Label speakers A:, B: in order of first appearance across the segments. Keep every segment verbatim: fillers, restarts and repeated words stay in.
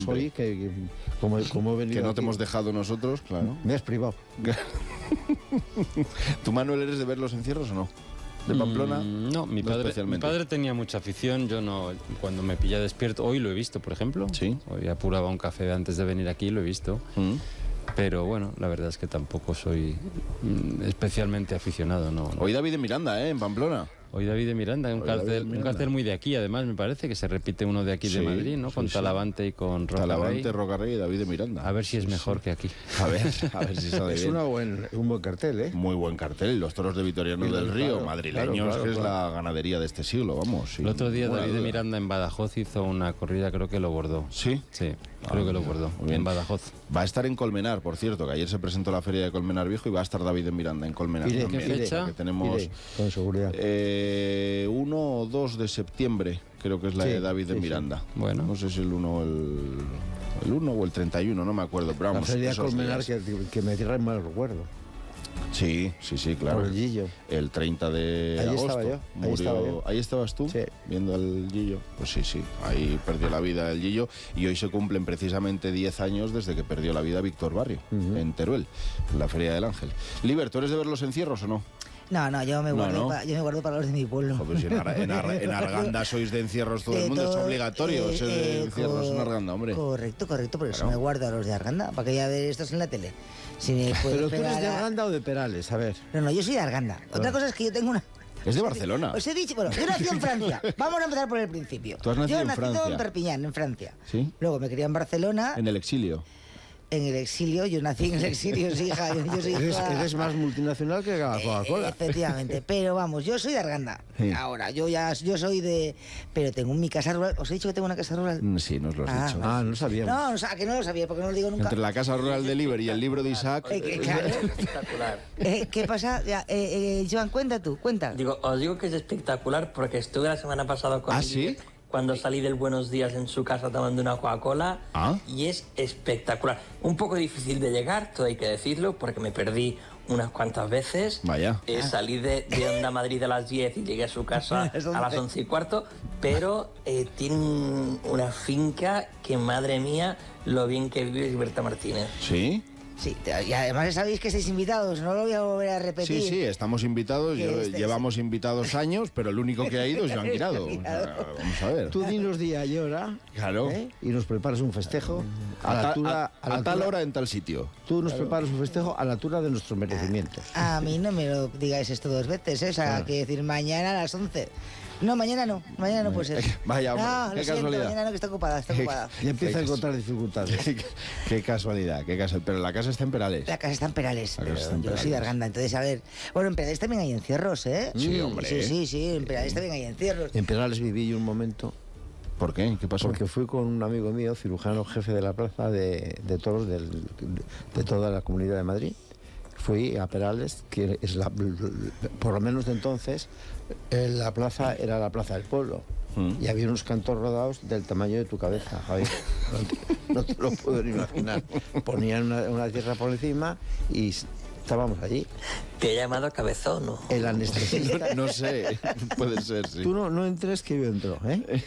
A: Soy que, que como, como he venido
B: que no
A: aquí,
B: te hemos dejado nosotros, claro.
A: me has privado.
B: ¿Tú, Manuel, eres de ver los encierros o no? ¿De Pamplona?
C: Mm, no, mi
B: No
C: padre, mi
B: especialmente.
C: padre tenía mucha afición. Yo no, cuando me pilla despierto, hoy lo he visto, por ejemplo.
B: Sí.
C: Hoy apuraba un café antes de venir aquí, lo he visto.
B: Mm.
C: Pero bueno, la verdad es que tampoco soy mm, especialmente aficionado, ¿no?
B: Hoy David de Miranda, ¿eh? En Pamplona.
C: Hoy David de Miranda, un
B: Hoy David de
C: cartel, un
B: Miranda.
C: cartel muy de aquí, además me parece que se repite uno de aquí
B: Sí,
C: de Madrid, ¿no?
B: sí,
C: Con
B: sí.
C: Talavante y con Roca
B: Talavante,
C: Rey.
B: Rocarrey y David de Miranda.
C: A ver si es
B: Sí,
C: mejor
B: sí.
C: que aquí.
B: A ver, a ver si sale
A: Es
B: bien.
A: una buen, un buen cartel, ¿eh?
B: Muy buen cartel. Los toros de Vitoriano
A: Sí,
B: del
A: claro,
B: Río,
A: claro,
B: madrileños,
A: claro,
B: que es
A: claro.
B: la ganadería de este siglo, vamos. Sí.
C: El otro día
B: Buena
C: David de
B: duda.
C: Miranda en Badajoz hizo una corrida, creo que lo bordó.
B: ¿Sí?
C: Sí,
B: Ah,
C: creo que lo
B: mira,
C: bordó.
B: muy bien.
C: En Badajoz.
B: Va a estar en Colmenar, por cierto, que ayer se presentó la feria de Colmenar Viejo y va a estar David de Miranda en Colmenar.
A: Iré,
B: también.
C: ¿qué fecha?
B: Que tenemos
A: Iré, con seguridad.
B: eh, uno o dos de septiembre, creo que es la
A: Sí,
B: de David de
A: sí, sí.
B: Miranda.
C: Bueno.
B: No sé si el uno o el, el uno o el treinta y uno, no me acuerdo, pero
A: La
B: vamos.
A: feria de
B: esos
A: Colmenar
B: días.
A: que, que me trae mal recuerdo.
B: Sí, sí, sí, claro.
A: Por el Gillo.
B: El treinta de
A: Ahí
B: agosto.
A: estaba yo, ahí
B: murió-
A: estaba yo.
B: ¿Ahí estabas tú?
A: Sí.
B: Viendo al Gillo. Pues sí, sí. Ahí perdió la vida el Gillo. Y hoy se cumplen precisamente diez años desde que perdió la vida Víctor Barrio,
A: Ujú.
B: en Teruel, en la Feria del Ángel. Liber, ¿tú eres de ver los encierros o no?
D: No, no, yo me
B: No,
D: guardo,
B: ¿no?
D: pa- yo me guardo para los de mi pueblo.
B: Joder, si en, Ar- en Ar- en Arganda sois de encierros todo
D: De
B: el mundo, es
D: todo,
B: obligatorio
D: eh,
B: ser de
D: eh,
B: encierros en
D: co-
B: Arganda, hombre.
D: Correcto, correcto, por eso
B: Claro.
D: me guardo a los de Arganda, para que ya ver estos en la tele. Si me puedo
A: Pero tú eres
D: esperar
A: de
D: a-
A: Arganda o de Perales, a ver.
D: No, no, yo soy de Arganda. Otra cosa es que yo tengo una...
B: Es de Barcelona.
D: Os he dicho, bueno, yo nací en Francia. Vamos a empezar por el principio.
B: Tú has nacido
D: yo
B: en
D: nací
B: Francia.
D: en Perpiñán, en Francia.
B: ¿Sí?
D: Luego me crié en Barcelona,
B: En el exilio.
D: en el exilio. Yo nací en el exilio, sí, hija. Yo, yo soy
A: Eres,
D: hija-
A: eres más multinacional que la
D: Eh,
A: Coca-Cola.
D: efectivamente, pero vamos, yo soy de Arganda.
B: Sí.
D: Ahora, yo ya yo soy de... Pero tengo mi casa rural. ¿Os he dicho que tengo una casa rural?
B: Mm, Sí, nos lo has
D: Ah.
B: dicho.
A: Ah, no sabíamos.
D: No, o sea, que no lo sabía, porque no lo digo nunca.
B: Entre la casa rural de Liber y el libro de Isaac.
D: Eh, que- claro. Eh, ¿Qué pasa? Ya, eh, eh, Joan, cuenta tú, cuenta.
E: Digo, os digo que es espectacular porque estuve la semana pasada con
B: ¿Ah,
E: él
B: sí?
E: cuando salí del Buenos Días en su casa tomando una Coca-Cola
B: Ah.
E: y es espectacular. Un poco difícil de llegar, todo hay que decirlo, porque me perdí unas cuantas veces.
B: Vaya.
E: Eh, salí de, de Onda Madrid a las diez y llegué a su casa
D: A las
E: a las
D: once.
E: once y cuarto, pero eh, tiene un- una finca que, madre mía, lo bien que vive Gilberto Martínez.
B: ¿Sí?
D: Sí, te- y además sabéis que estáis invitados, no lo voy a volver a repetir.
B: Sí, sí, estamos invitados,
D: Que
B: yo-
D: este-
B: llevamos invitados años, pero el único que ha ido es Joan Guirado. O sea, vamos a ver.
A: Tú dinos día y hora.
B: Claro.
A: ¿eh? Y nos preparas un festejo a,
B: A,
A: la
B: ta-
A: altura.
B: a-
A: a la
B: a tal
A: altura-
B: hora en tal sitio.
A: Tú nos preparas un festejo a la altura de nuestros merecimientos.
D: A mí no me lo digáis esto dos veces, ¿eh? O sea, que decir mañana a las once. No, mañana no, mañana no puede ser.
B: Vaya, hombre,
D: no,
B: qué
D: lo siento,
B: casualidad.
D: mañana no, que está ocupada, está ocupada.
A: Y empieza a
B: Qué
A: encontrar dificultades.
B: Qué, qué casualidad, qué casualidad. Pero la casa está en Perales.
D: La casa está en Perales,
B: La casa
D: pero
B: está en
D: yo soy de
B: Perales.
D: Arganda, entonces a ver... Bueno, en Perales también hay encierros, ¿eh?
B: Sí, hombre.
D: Sí, sí, sí, en Perales también hay encierros.
A: En Perales viví yo un momento
B: ¿Por qué? ¿Qué pasó?
A: porque fui con un amigo mío, cirujano jefe de la plaza de, de toros del- de toda la Comunidad de Madrid. Fui a Perales, que es la, por lo menos de entonces, eh, la plaza era la plaza del pueblo.
B: Mm.
A: Y había unos cantos rodados del tamaño de tu cabeza, Javier. No te, no te lo puedo ni imaginar. Ponían una, una tierra por encima y s- estábamos allí.
E: Te he llamado cabezón, ¿no?
A: El anestesista...
B: No sé, puede ser, sí.
A: Tú no, no entres que yo entro, ¿eh?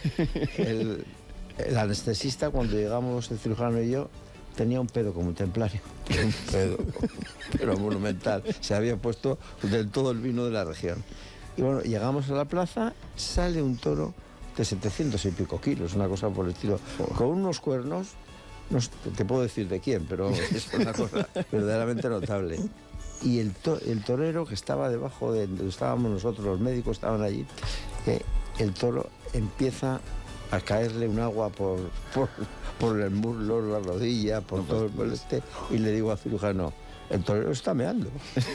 A: El, el anestesista, cuando llegamos el cirujano y yo, tenía un pedo como templario. Un pedo, pero monumental. Se había puesto del todo el vino de la región. Y bueno, llegamos a la plaza, sale un toro de setecientos y pico kilos, una cosa por el estilo, con unos cuernos, no sé, te puedo decir de quién, pero es una cosa verdaderamente notable. Y el, to- el torero que estaba debajo de donde estábamos nosotros, los médicos estaban allí, eh, el toro empieza a caerle un agua por, por, por el muslo, la rodilla, por
B: No
A: todo el
B: fastidies.
A: este, y le digo al cirujano, el torero está meando.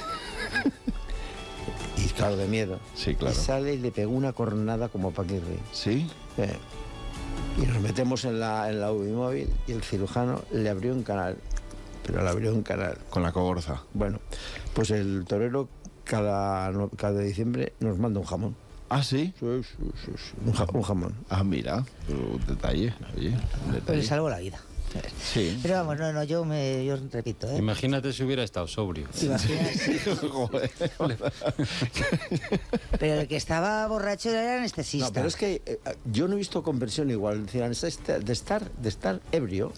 A: Y claro, de miedo.
B: Sí, claro.
A: Y sale y le pegó una cornada como Paquirri.
B: ¿Sí?
A: Eh, y nos metemos en la, en la U B I móvil y el cirujano le abrió un canal, pero le abrió un canal.
B: Con la cogorza.
A: Bueno, pues el torero cada, no- cada diciembre nos manda un jamón.
B: ¿Ah, sí?
A: Sí, sí, sí, sí, Un, ja- un jamón.
B: Ah, mira, pero un detalle, oye, un
D: Pero
B: detalle.
D: le salvo la vida.
B: Sí.
D: Pero vamos, no, no, yo me yo repito, ¿eh?
C: Imagínate si hubiera estado sobrio.
D: ¿Te imaginas?
B: Joder.
D: Pero el que estaba borracho era el anestesista.
A: No, pero es que eh, yo no he visto conversión igual. Es decir, de estar, de estar ebrio